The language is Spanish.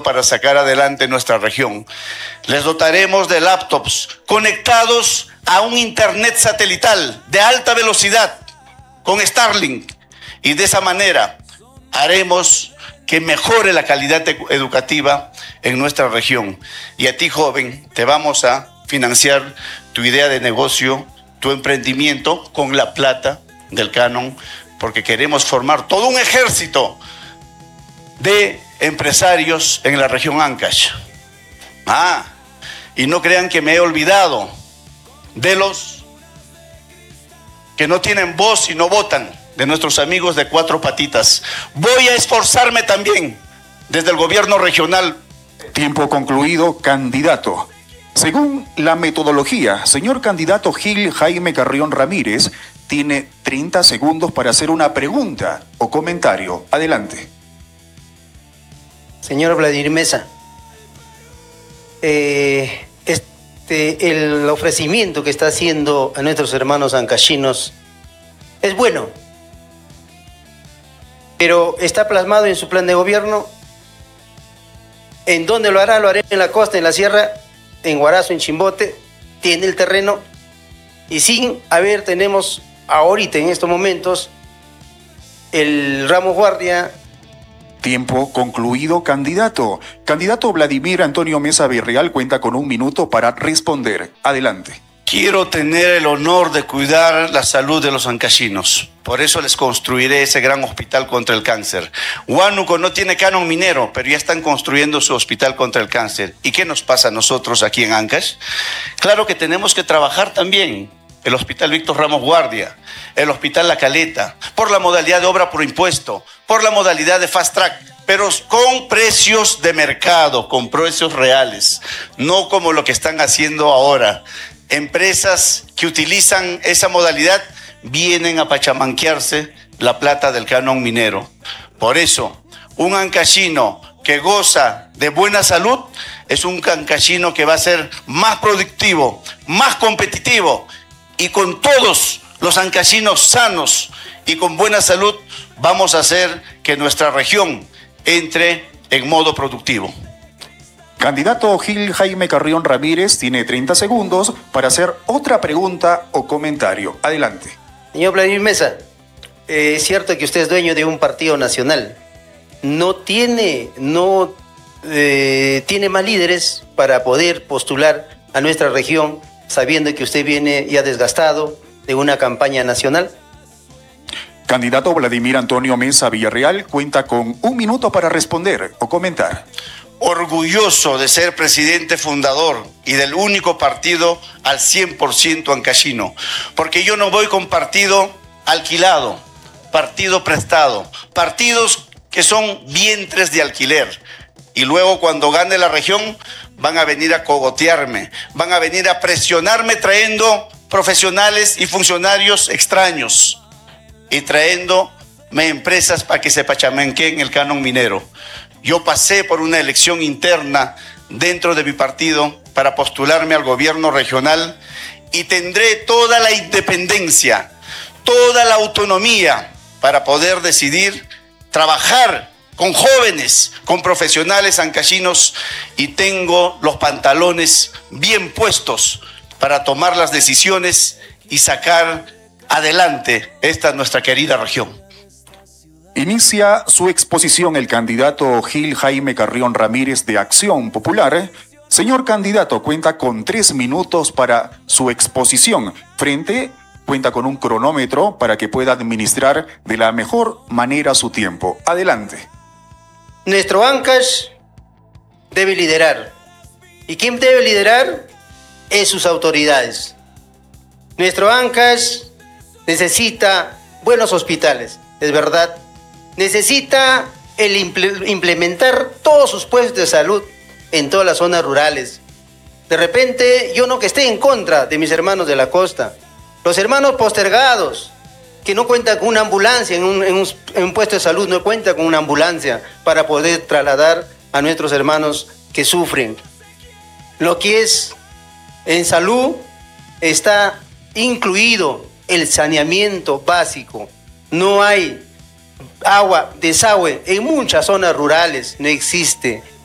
para sacar adelante nuestra región. Les dotaremos de laptops conectados a un internet satelital de alta velocidad con Starlink, y de esa manera haremos que mejore la calidad educativa en nuestra región. Y a ti, joven, te vamos a financiar tu idea de negocio, tu emprendimiento con la plata del canon, porque queremos formar todo un ejército de empresarios en la región Ancash. Y no crean que me he olvidado de los que no tienen voz y no votan, de nuestros amigos de Cuatro Patitas. Voy a esforzarme también desde el gobierno regional. Tiempo concluido, candidato. Según la metodología, señor candidato Gil Jaime Carrión Ramírez tiene 30 segundos para hacer una pregunta o comentario. Adelante. Señor Vladimir Mesa, el ofrecimiento que está haciendo a nuestros hermanos ancachinos es bueno, pero está plasmado en su plan de gobierno. ¿En dónde lo hará? Lo hará en la costa, en la sierra, en Huarazo, en Chimbote. Tiene el terreno y tenemos ahorita en estos momentos el Ramos Guardia. Tiempo concluido, candidato. Candidato Vladimir Antonio Mesa Virreal cuenta con 1 minuto para responder. Adelante. Quiero tener el honor de cuidar la salud de los ancachinos. Por eso les construiré ese gran hospital contra el cáncer. Huánuco no tiene canon minero, pero ya están construyendo su hospital contra el cáncer. ¿Y qué nos pasa a nosotros aquí en Ancash? Claro que tenemos que trabajar también. El Hospital Víctor Ramos Guardia, el Hospital La Caleta, por la modalidad de obra por impuesto, por la modalidad de fast track, pero con precios de mercado, con precios reales, no como lo que están haciendo ahora. Empresas que utilizan esa modalidad vienen a pachamanquearse la plata del canon minero. Por eso, un ancachino que goza de buena salud es un ancachino que va a ser más productivo, más competitivo, y con todos los ancachinos sanos y con buena salud vamos a hacer que nuestra región entre en modo productivo. Candidato Gil Jaime Carrión Ramírez tiene 30 segundos para hacer otra pregunta o comentario. Adelante. Señor Vladimir Mesa, es cierto que usted es dueño de un partido nacional. No tiene más líderes para poder postular a nuestra región, sabiendo que usted viene ya desgastado de una campaña nacional. Candidato Vladimir Antonio Mesa Villarreal cuenta con 1 minuto para responder o comentar. Orgulloso de ser presidente fundador y del único partido al 100% ancachino, porque yo no voy con partido alquilado, partido prestado, partidos que son vientres de alquiler, y luego cuando gane la región van a venir a cogotearme, van a venir a presionarme trayendo profesionales y funcionarios extraños y trayéndome empresas para que se pachamenqueen el canon minero. Yo pasé por una elección interna dentro de mi partido para postularme al gobierno regional y tendré toda la independencia, toda la autonomía para poder decidir trabajar con jóvenes, con profesionales ancachinos, y tengo los pantalones bien puestos para tomar las decisiones y sacar adelante esta nuestra querida región. Inicia su exposición el candidato Gil Jaime Carrión Ramírez de Acción Popular. Señor candidato, cuenta con 3 minutos para su exposición. Cuenta con un cronómetro para que pueda administrar de la mejor manera su tiempo. Adelante. Nuestro Ancash debe liderar. ¿Y quién debe liderar? Es sus autoridades. Nuestro Ancash necesita buenos hospitales, es verdad. Necesita implementar todos sus puestos de salud en todas las zonas rurales. De repente, yo no que esté en contra de mis hermanos de la costa. Los hermanos postergados, que no cuentan con una ambulancia en un puesto de salud, no cuentan con una ambulancia para poder trasladar a nuestros hermanos que sufren. Lo que es en salud está incluido el saneamiento básico. No hay agua, desagüe, en muchas zonas rurales no existe